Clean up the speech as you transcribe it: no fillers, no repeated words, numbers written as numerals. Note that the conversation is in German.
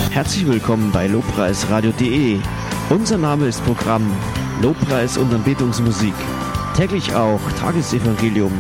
Herzlich willkommen bei lobpreisradio.de. Unser Name ist Programm Lobpreis und Anbetungsmusik. Täglich auch Tagesevangelium